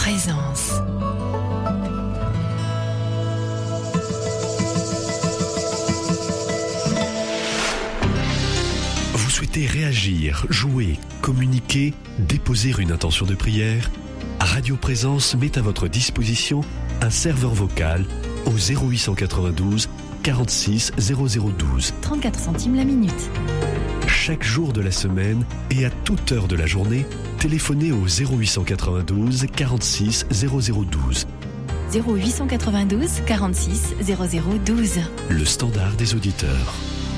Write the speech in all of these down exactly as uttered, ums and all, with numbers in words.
Présence. Vous souhaitez réagir, jouer, communiquer, déposer une intention de prière? Radio Présence met à votre disposition un serveur vocal au zéro huit cent quatre-vingt-douze quarante-six zéro zéro douze. trente-quatre centimes la minute. Chaque jour de la semaine et à toute heure de la journée, téléphonez au zéro huit cent quatre-vingt-douze quarante-six zéro zéro douze. zéro huit cent quatre-vingt-douze quarante-six zéro zéro douze. Le standard des auditeurs.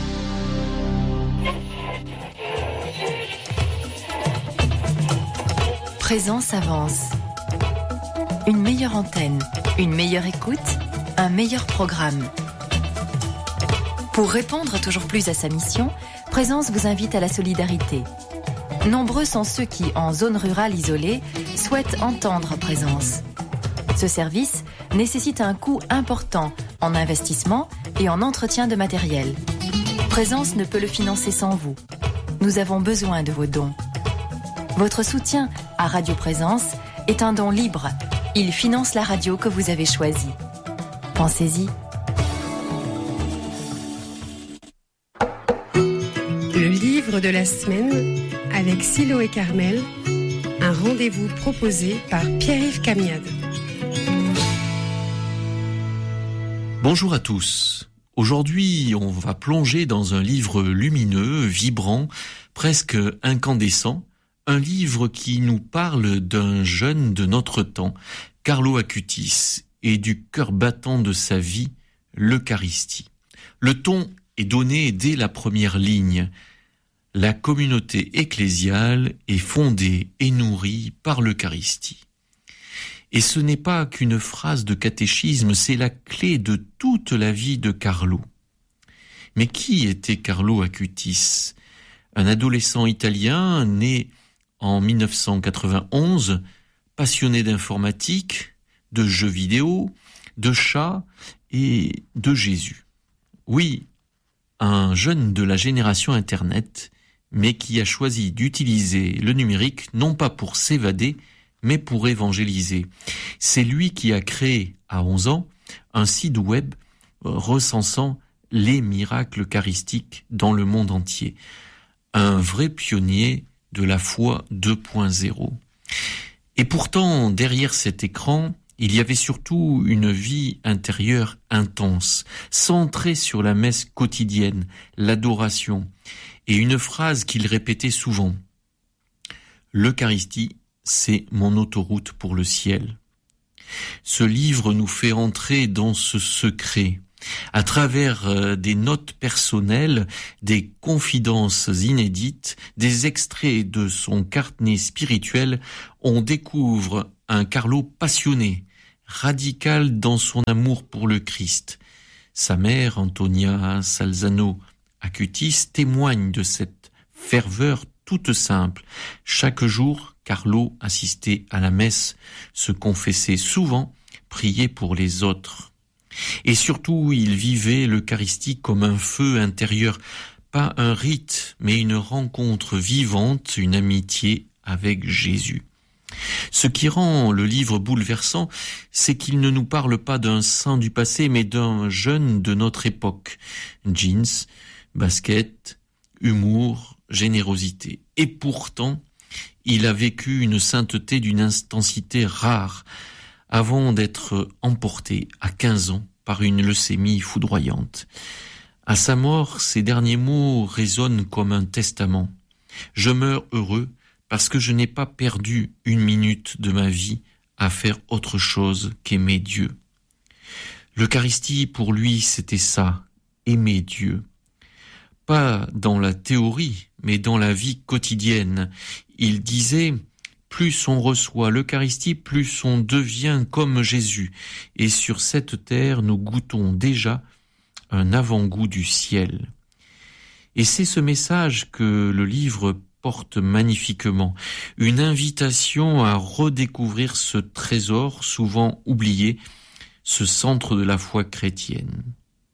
Présence avance. Une meilleure antenne, une meilleure écoute, un meilleur programme. Pour répondre toujours plus à sa mission, Présence vous invite à la solidarité. Nombreux sont ceux qui, en zone rurale isolée, souhaitent entendre Présence. Ce service nécessite un coût important en investissement et en entretien de matériel. Présence ne peut le financer sans vous. Nous avons besoin de vos dons. Votre soutien à Radio Présence est un don libre. Il finance la radio que vous avez choisie. Pensez-y. Le livre de la semaine avec Silo et Carmel, un rendez-vous proposé par Pierre-Yves Camiade. Bonjour à tous. Aujourd'hui, on va plonger dans un livre lumineux, vibrant, presque incandescent, un livre qui nous parle d'un jeune de notre temps, Carlo Acutis, et du cœur battant de sa vie, l'Eucharistie. Le ton est donné dès la première ligne. La communauté ecclésiale est fondée et nourrie par l'Eucharistie. Et ce n'est pas qu'une phrase de catéchisme, c'est la clé de toute la vie de Carlo. Mais qui était Carlo Acutis? Un adolescent italien né en dix-neuf cent quatre-vingt-onze, passionné d'informatique, de jeux vidéo, de chats et de Jésus. Oui, un jeune de la génération Internet, mais qui a choisi d'utiliser le numérique non pas pour s'évader, mais pour évangéliser. C'est lui qui a créé, à onze ans, un site web recensant les miracles eucharistiques dans le monde entier. Un vrai pionnier de la foi deux point zéro. Et pourtant, derrière cet écran, il y avait surtout une vie intérieure intense, centrée sur la messe quotidienne, l'adoration, et une phrase qu'il répétait souvent. L'Eucharistie, c'est mon autoroute pour le ciel. Ce livre nous fait entrer dans ce secret, à travers des notes personnelles, des confidences inédites, des extraits de son carnet spirituel, on découvre un Carlo passionné, radical dans son amour pour le Christ. Sa mère, Antonia Salzano Acutis, témoigne de cette ferveur toute simple. Chaque jour, Carlo assistait à la messe, se confessait souvent, priait pour les autres. Et surtout, il vivait l'Eucharistie comme un feu intérieur, pas un rite, mais une rencontre vivante, une amitié avec Jésus. Ce qui rend le livre bouleversant, c'est qu'il ne nous parle pas d'un saint du passé, mais d'un jeune de notre époque. Jeans, basket, humour, générosité. Et pourtant, il a vécu une sainteté d'une intensité rare, avant d'être emporté à quinze ans par une leucémie foudroyante. À sa mort, ses derniers mots résonnent comme un testament. Je meurs heureux parce que je n'ai pas perdu une minute de ma vie à faire autre chose qu'aimer Dieu. L'Eucharistie, pour lui, c'était ça, aimer Dieu. Pas dans la théorie, mais dans la vie quotidienne. Il disait: plus on reçoit l'Eucharistie, plus on devient comme Jésus. Et sur cette terre, nous goûtons déjà un avant-goût du ciel. Et c'est ce message que le livre porte magnifiquement. Une invitation à redécouvrir ce trésor souvent oublié, ce centre de la foi chrétienne.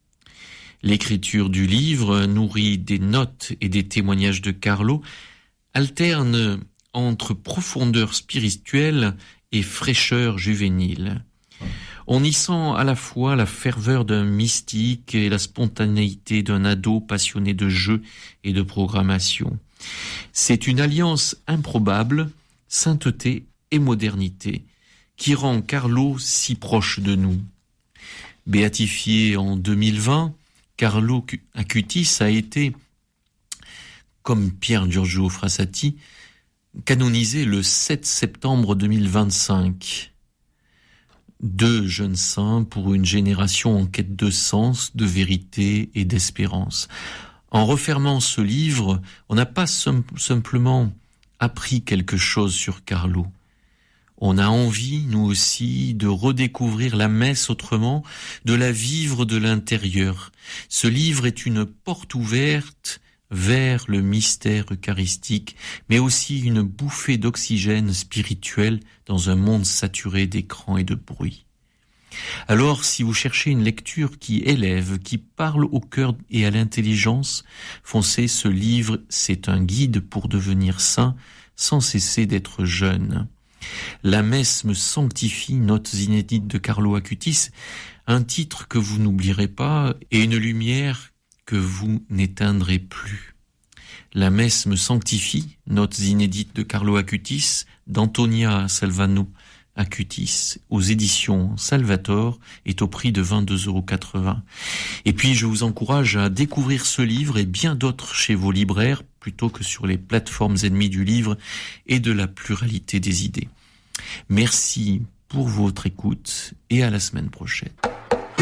L'écriture du livre, nourrie des notes et des témoignages de Carlo, alterne entre profondeur spirituelle et fraîcheur juvénile. On y sent à la fois la ferveur d'un mystique et la spontanéité d'un ado passionné de jeux et de programmation. C'est une alliance improbable, sainteté et modernité, qui rend Carlo si proche de nous. Béatifié en deux mille vingt, Carlo Acutis a été, comme Pier Giorgio Frassati, canonisé le sept septembre deux mille vingt-cinq. Deux jeunes saints pour une génération en quête de sens, de vérité et d'espérance. En refermant ce livre, on n'a pas sim- simplement appris quelque chose sur Carlo. On a envie, nous aussi, de redécouvrir la messe autrement, de la vivre de l'intérieur. Ce livre est une porte ouverte vers le mystère eucharistique, mais aussi une bouffée d'oxygène spirituel dans un monde saturé d'écrans et de bruit. Alors, si vous cherchez une lecture qui élève, qui parle au cœur et à l'intelligence, foncez, ce livre, c'est un guide pour devenir saint sans cesser d'être jeune. La messe me sanctifie, notes inédites de Carlo Acutis, un titre que vous n'oublierez pas et une lumière que vous n'éteindrez plus. La messe me sanctifie, notes inédites de Carlo Acutis, d'Antonia Salvano Acutis, aux éditions Salvator, est au prix de vingt-deux euros quatre-vingts. Et puis je vous encourage à découvrir ce livre et bien d'autres chez vos libraires, plutôt que sur les plateformes ennemies du livre et de la pluralité des idées. Merci pour votre écoute et à la semaine prochaine.